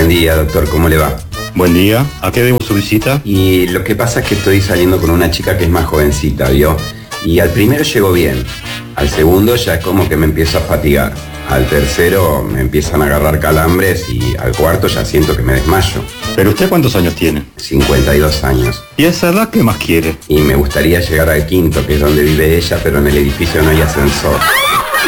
día, doctor, ¿cómo le va? Buen día, ¿a qué debo su visita? Y lo que pasa es que estoy saliendo con una chica que es más jovencita, ¿vio? Y al primero llego bien, al segundo ya es como que me empiezo a fatigar, al tercero me empiezan a agarrar calambres y al cuarto ya siento que me desmayo. ¿Pero usted cuántos años tiene? 52 años. ¿Y a esa edad qué más quiere? Y me gustaría llegar al quinto, que es donde vive ella, pero en el edificio no hay ascensor.